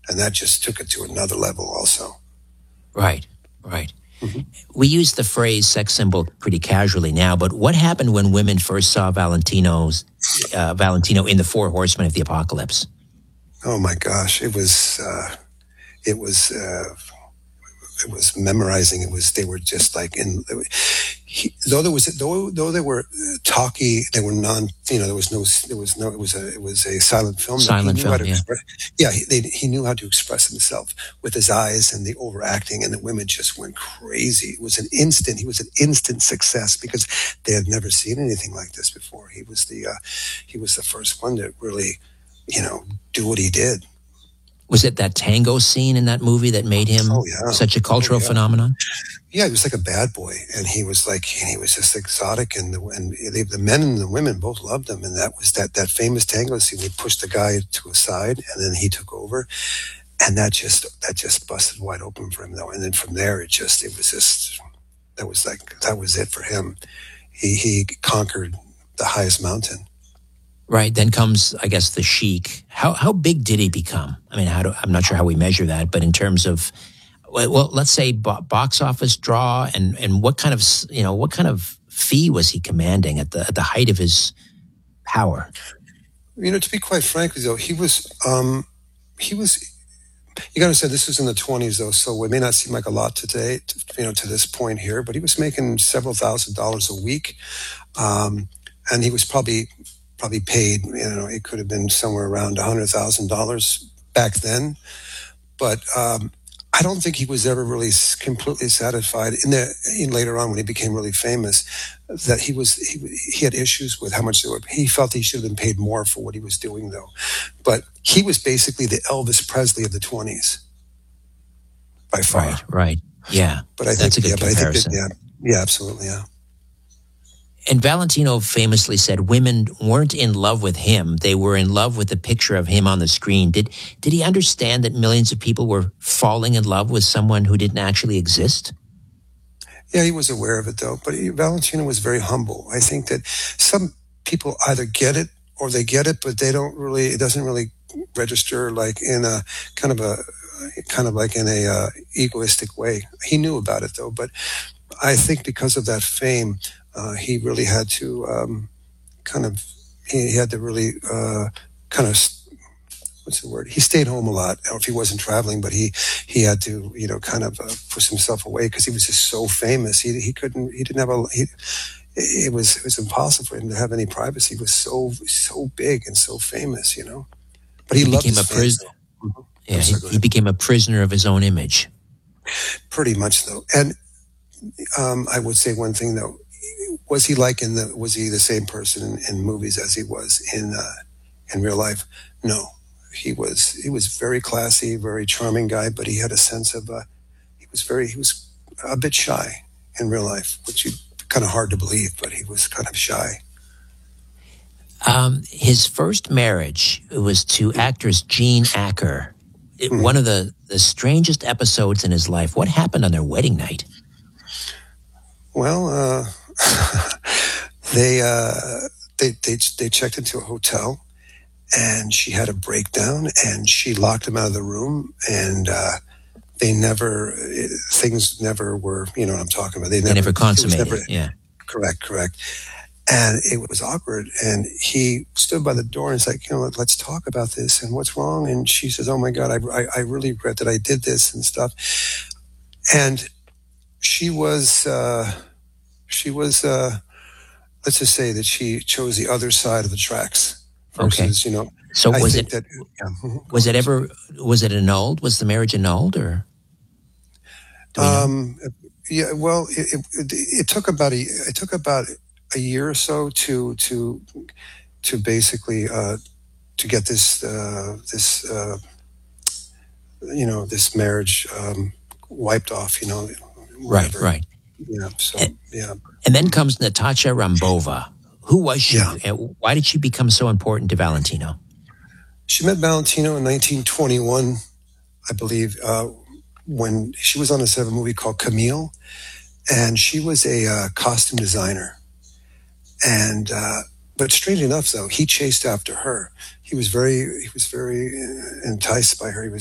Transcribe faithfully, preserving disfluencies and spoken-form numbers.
and that just took it to another level also. Right, right. Mm-hmm. We use the phrase sex symbol pretty casually now, but what happened when women first saw Valentino's uh, Valentino in the Four Horsemen of the Apocalypse? Oh my gosh, it was uh, it was uh, it was memorizing. It was they were just like in. He, though there was though though they were talky, they were non. You know, there was no there was no. It was a it was a silent film. Silent he knew film, how to yeah. Express, yeah, he, they, he knew how to express himself with his eyes and the overacting, and the women just went crazy. It was an instant. He was an instant success because they had never seen anything like this before. He was the uh, he was the first one to really, you know, do what he did. Was it that tango scene in that movie that made him oh, yeah. such a cultural oh, yeah. phenomenon? Yeah, he was like a bad boy, and he was like he was just exotic, and the and the, the men and the women both loved him, and that was that that famous tango scene. He pushed the guy to a side, and then he took over, and that just that just busted wide open for him, though. And then from there, it just it was just that was like that was it for him. He he conquered the highest mountain. Right. Then comes, I guess, the Sheik. How how big did he become? I mean, how do, I'm not sure how we measure that, but in terms of, well, let's say bo- box office draw, and, and what kind of, you know, what kind of fee was he commanding at the at the height of his power? You know, to be quite frank with you, he was, um, he was. You got to say this was in the twenties, though, so it may not seem like a lot today, to, you know, to this point here. But he was making several thousand dollars a week, um, and he was probably. Probably paid, you know, it could have been somewhere around one hundred thousand dollars back then. But um, I don't think he was ever really completely satisfied. In the in later on, when he became really famous, that he was he, he had issues with how much they were. He felt he should have been paid more for what he was doing, though. But he was basically the Elvis Presley of the twenties, by far. Right, right, yeah. But I That's think, a good yeah, comparison. But I think that, yeah, yeah, absolutely, yeah. And Valentino famously said women weren't in love with him. They were in love with the picture of him on the screen. Did did he understand that millions of people were falling in love with someone who didn't actually exist? Yeah, he was aware of it, though. But he, Valentino was very humble. I think that some people either get it or they get it, but they don't really, it doesn't really register like in a kind of a, kind of like in a uh, egoistic way. He knew about it, though. But I think because of that fame, Uh, he really had to um, kind of, he had to really uh, kind of, what's the word? He stayed home a lot, or if he wasn't traveling, but he, he had to, you know, kind of uh, push himself away because he was just so famous. He he couldn't, he didn't have a, he, it was it was impossible for him to have any privacy. He was so, so big and so famous, you know. But he, he loved became his a prisoner. mm-hmm. Yeah, he, he became a prisoner of his own image. Pretty much, though. And um, I would say one thing, though. Was he like in the? Was he the same person in, in movies as he was in uh, in real life? No, he was. He was very classy, very charming guy, but he had a sense of. Uh, he was very. He was a bit shy in real life, which is kind of hard to believe, but he was kind of shy. Um, his first marriage was to actress Jean Acker. It, mm-hmm. One of the, the strangest episodes in his life. What happened on their wedding night? Well. Uh, they uh, they they they checked into a hotel, and she had a breakdown, and she locked him out of the room, and uh, they never things never were, you know what I'm talking about. They never, they never consummated. Never, yeah, correct, correct. And it was awkward. And he stood by the door and was like, you know, let's talk about this and what's wrong. And she says, oh my God, I I, I really regret that I did this and stuff. And she was. Uh, She was, uh, let's just say that she chose the other side of the tracks. Versus, okay. You know, so I was think it? That, yeah. Was it ever? Was it annulled? Was the marriage annulled, or? We um. Know? Yeah. Well, it, it it took about a it took about a year or so to to to basically uh, to get this uh, this uh, you know this marriage um, wiped off. You know. Whatever. Right. Right. Yeah. So and, yeah. And then comes Natasha Rambova. Who was she? Yeah. And why did she become so important to Valentino? She met Valentino in nineteen twenty-one, I believe, uh, when she was on a set of a movie called Camille, and she was a uh, costume designer. And uh, but strangely enough, though, he chased after her. He was very he was very enticed by her. He was